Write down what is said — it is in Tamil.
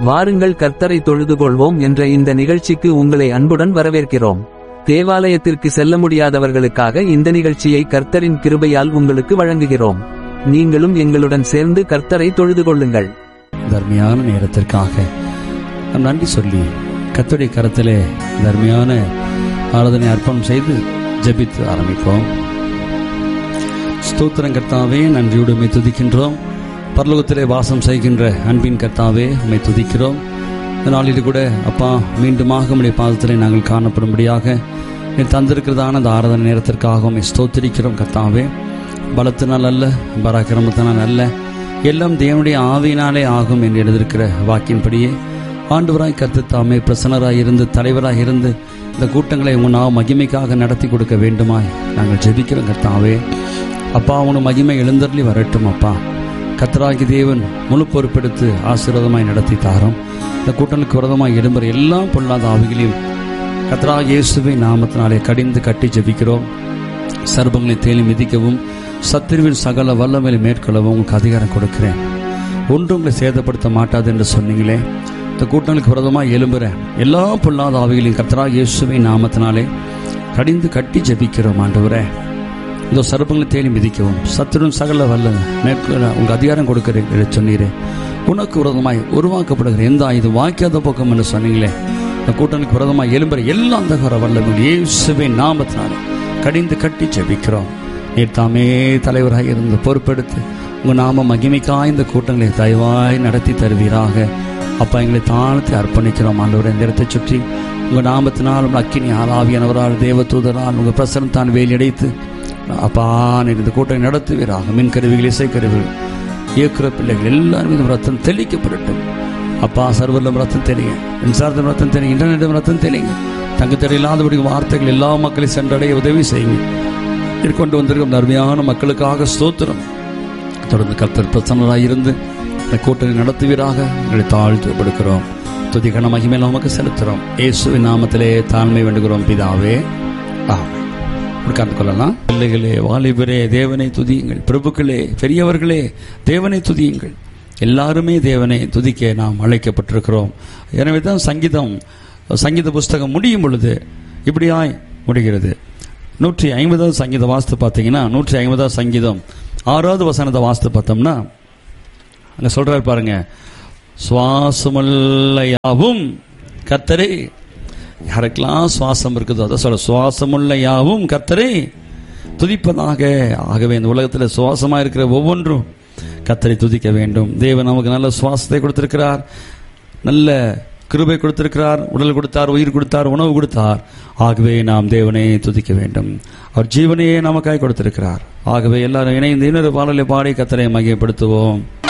வாருங்கள் கர்த்தரை தொழுது கொள்வோம் என்ற இந்த நிகழ்ச்சிக்கு உங்களை அன்புடன் வரவேற்கிறோம். தேவாலயத்திற்கு செல்ல முடியாதவர்களுக்காக இந்த நிகழ்ச்சியை கர்த்தரின் கிருபையால் உங்களுக்கு வழங்குகிறோம். நீங்களும் எங்களுடன் சேர்ந்து கர்த்தரை தொழுது கொள்ளுங்கள். தர்மையான நேரத்திற்காக நாம் நன்றி சொல்லி கர்த்தருடைய கரத்திலே தர்மையான ஆராதனை அர்ப்பணம் செய்து ஜெபித்து ஆரம்பிப்போம். ஸ்தோத்திரம் கர்த்தாவே, நன்றியோடு உம்மை துதிக்கின்றோம். பரலோகத்திலே வாசம் செய்கின்ற அன்பின் கர்த்தாவே, உம்மை துதிக்கிறோம். இந்த நாளில் கூட அப்பா மீண்டுமாக உம்முடைய பாதத்திலே நாங்கள் காணப்படும்படியாக நீ தந்திருக்கிறதான அந்த ஆராதனை நேரத்திற்காக உம்மை ஸ்தோத்திரிக்கிறோம் கர்த்தாவே. பலத்தினால் அல்ல, பராக்கிரமத்தினால் அல்ல, எல்லாம் தேவனுடைய ஆவியினாலே ஆகும் என்று எழுதியிருக்கிற வாக்கின்படியே ஆண்டவராய் கர்த்தர் தாமே பிரசன்னராய் இருந்து தலைவராய் இருந்து இந்த கூட்டங்களை உங்கள் நாம் மகிமைக்காக நடத்தி கொடுக்க வேண்டுமாய் நாங்கள் ஜெபிக்கிறோம் கர்த்தாவே. அப்பா உன் மகிமை எழுந்தருளி வரட்டும். அப்பா கர்த்தராகி தேவன் முழு பொறுப்பெடுத்து ஆசீர்வாதமாய் நடத்தி தாரோம். இந்த கூட்டங்களுக்கு விரதமாய் எழும்புற எல்லாம் பொல்லாத ஆவிகளையும் கர்த்தராகிய இயேசுவின் நாமத்தினாலே கடிந்து கட்டி ஜெபிக்கிறோம். சர்பங்களை தேலி மிதிக்கவும் சத்துருவின் சகல வல்லமையை மேற்கொள்ளவும் உங்களுக்கு அதிகாரம் கொடுக்கிறேன். ஒன்றும் உங்களை சேதப்படுத்த மாட்டாது என்று சொன்னீங்களே. இந்த கூட்டங்களுக்கு விரதமாக எழும்புற எல்லா பொல்லாத ஆவிகளையும் கர்த்தராகிய இயேசுவின் நாமத்தினாலே கடிந்து கட்டி ஜெபிக்கிறோம். ஆண்டவரே, இந்த சர்பங்களை தேடி மிதிக்கவும் சத்துருவின் சகல வல்லமை மேற்கொள்ள உங்களுக்கு அதிகாரம் கொடுக்கிறேன் என்று சொன்னீரே. உனக்கு விரதமாய் உருவாக்கப்படுகிற எந்த இது வாய்க்காத பக்கம் என்று சொன்னீங்களே. இந்த கூட்டங்களுக்கு விரதமாக எழும்புற எல்லா அந்தகார வல்லமை இயேசுவின் நாமத்தினாலே கடிந்து கட்டி ஜெபிக்கிறோம். நீர் தாமே தலைவராக இருந்து பொறுப்பெடுத்து உங்கள் நாம மகிமைக்காய் இந்த கூட்டங்களை தயவாய் நடத்தி தருவீராக. அப்பா எங்களை தாழ்த்தி அர்ப்பணிக்கிறோம். ஆண்டவரே, இந்த இடத்தை சுற்றி உங்கள் நாமத்தினால் உங்கள் அக்கினி ஆவியானவரால் தேவதூதரால் உங்கள் பிரசனம் தான் வேலையடைத்து அப்பா நீர் இந்த கூட்டத்தை நடத்துவீராக. மின்கருவிகள், இசைக்கருவிகள், இயக்குற பிள்ளைகள் எல்லாரும் இந்த ரத்தம் தெளிக்கப்படட்டும். அப்பா சர்வலம் ரத்தம் தெளிங்க, மின்சாரத்தின் ரத்தம் தெளிங்க, இன்டர்நெட் ரத்தம் தெளிங்க. தங்கத்தடை இல்லாதபடி வார்த்தைகள் எல்லா மக்களையும் சென்றடைய உதவி செய்யுங்க. கொண்டு வந்திருக்கும் நன்மையான மக்களுக்காக ஸ்தோத்திரம். தொடர்ந்து கர்த்தர் பிரசன்னராக இருந்து இந்த கூட்டத்தை நடத்துவீராக எங்களை தாழ்த்துப்படுகிறோம். துதி கன மகிமையில நமக்கு செலுத்துகிறோம். இயேசுவின் நாமத்திலே தாழ்மை வேண்டுகிறோம் பிதாவே, ஆமென். உட்கார்ந்து கொள்ளலாம். பிள்ளைகளே, வாலிபரே, தேவனை துதியுங்கள். பிரபுக்களே, பெரியவர்களே, தேவனை துதியுங்கள். எல்லாருமே தேவனை துதிக்க நாம் அழைக்கப்பட்டிருக்கிறோம். எனவே தான் சங்கீத புஸ்தகம் முடியும் பொழுது இப்படியாய் முடிகிறது. 150வது சங்கீத வாஸ்து பார்த்தீங்கன்னா 150வது சங்கீதம் 6வது வசனத்தை வாஸ்து பார்த்தோம்னா அங்க சொல்றாரு பாருங்க, சுவாசமுள்ள யாவும் கர்த்தரை, யாருக்கெல்லாம் சுவாசம் இருக்குதோ அதை சொல்ல, சுவாசமுள்ள யாவும் கர்த்தரை துதிப்பதாக. ஆகவே இந்த உலகத்தில் சுவாசமா இருக்கிற ஒவ்வொன்றும் கர்த்தரை துதிக்க வேண்டும். தேவன் நமக்கு நல்ல சுவாசத்தை கொடுத்திருக்கிறார், நல்ல கிருபை கொடுத்திருக்கிறார், உடல் கொடுத்தார், உயிர் கொடுத்தார், உணவு கொடுத்தார். ஆகவே நாம் தேவனை துதிக்க வேண்டும். அவர் ஜீவனையே நமக்காய் கொடுத்திருக்கிறார். ஆகவே எல்லாரும் இணைந்து இன்னொரு பாடலை பாடி கர்த்தரை மகிமைப்படுத்துவோம்.